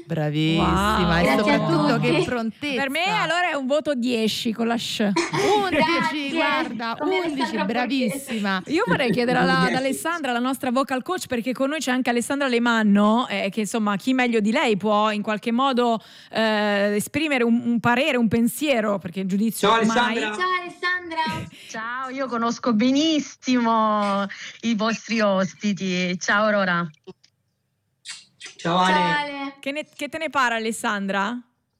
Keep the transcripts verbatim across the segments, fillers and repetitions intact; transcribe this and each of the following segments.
Bravissima, Wow. e Grazie a soprattutto tutti. che prontezza. Per me allora è un voto dieci con la sc. undici, Grazie. guarda, Come undici, Alessandra bravissima. Io vorrei chiedere alla, ad Yes. Alessandra, la nostra vocal coach, perché con noi c'è anche Alessandra Lemanno, eh, che insomma chi meglio di lei può in qualche modo eh, esprimere un, un parere, un pensiero, perché il giudizio Ciao, ormai... Alessandra. Ciao Alessandra. Ciao, io conosco benissimo i vostri ospiti. Ciao Aurora. Ciao Ale. Ciao Ale. Che, ne- che te ne pare Alessandra?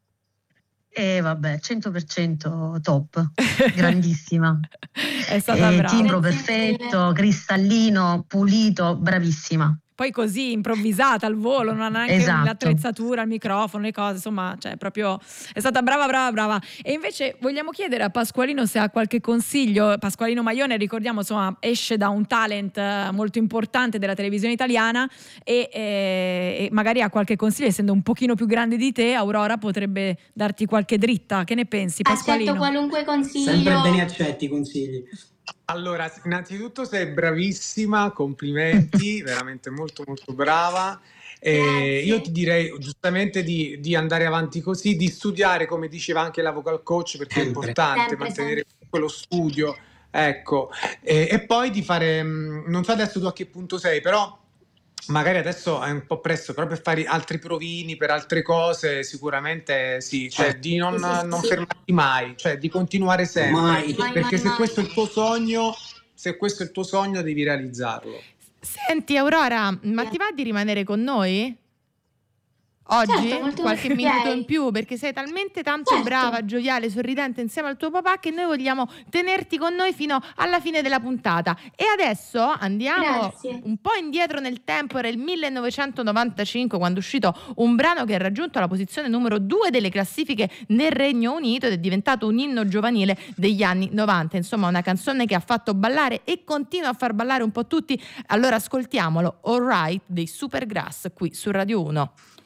E vabbè, cento per cento top, grandissima. È stata Eh, brava. timbro Grazie mille. perfetto, cristallino, pulito, bravissima. Poi così improvvisata al volo, non ha neanche Esatto. l'attrezzatura, il microfono, le cose, insomma, cioè proprio è stata brava, brava, brava. E invece vogliamo chiedere a Pasqualino se ha qualche consiglio. Pasqualino Maione, ricordiamo, insomma, esce da un talent eh, molto importante della televisione italiana e, eh, e magari ha qualche consiglio, essendo un pochino più grande di te. Aurora potrebbe darti qualche dritta. Che ne pensi, Pasqualino? Accetto qualunque consiglio. Sempre bene accetti i consigli. Allora, innanzitutto sei bravissima, complimenti, veramente molto molto brava. E Grazie. io ti direi giustamente di, di andare avanti così, di studiare, come diceva anche la vocal coach, perché è Sempre. importante Sempre, mantenere quello studio, ecco. E, e poi di fare, mh, non so adesso tu a che punto sei, però magari adesso è un po' presto, però per fare altri provini, per altre cose, sicuramente sì, cioè di non, Sì, sì, non sì. fermarti mai, cioè di continuare sempre, Mai. Mai, perché mai, se mai. questo è il tuo sogno, se questo è il tuo sogno devi realizzarlo. Senti Aurora, ma ti va di rimanere con noi? Oggi Certo, molto qualche volentieri. minuto in più, perché sei talmente tanto Certo. brava, gioviale, sorridente insieme al tuo papà che noi vogliamo tenerti con noi fino alla fine della puntata. E adesso andiamo Grazie. un po' indietro nel tempo, era il millenovecentonovantacinque quando è uscito un brano che ha raggiunto la posizione numero due delle classifiche nel Regno Unito ed è diventato un inno giovanile degli anni novanta, insomma una canzone che ha fatto ballare e continua a far ballare un po' tutti. Allora ascoltiamolo, Alright dei Supergrass qui su Radio uno.